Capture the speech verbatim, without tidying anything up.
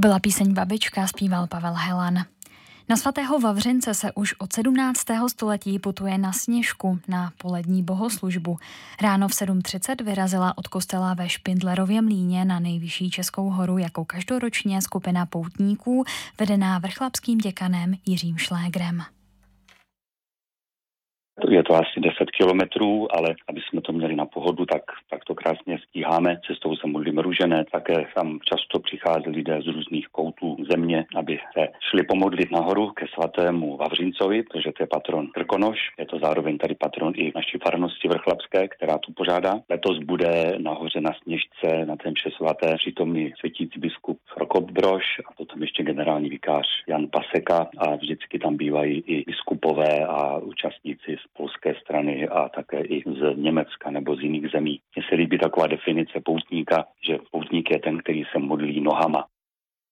byla píseň Babička, zpíval Pavel Helan. Na svatého Vavřince se už od sedmnáctého století putuje na Sněžku na polední bohoslužbu. Ráno v sedm třicet vyrazila od kostela ve Špindlerově Mlýně na nejvyšší Českou horu jako každoročně skupina poutníků vedená vrchlabským děkanem Jiřím Šlégrem. Je to asi deset kilometrů, ale aby jsme to měli na pohodu, tak, tak to krásně stíháme. Cestou se modlíme růžené, také tam často přichází lidé z různých koutů země, aby se šli pomodlit nahoru ke svatému Vavřincovi, protože to je patron Krkonoš. Je to zároveň tady patron i naší farnosti vrchlabské, která tu pořádá. Letos bude nahoře na Sněžce na té mše svaté přítomný světící biskup Prokop Brož a potom ještě generální vikář Jan Paseka a vždycky tam bývají i biskupové a účastníci z polské strany a také i z Německa nebo z jiných zemí. Mně se líbí taková definice poutníka, že poutník je ten, který se modlí nohama.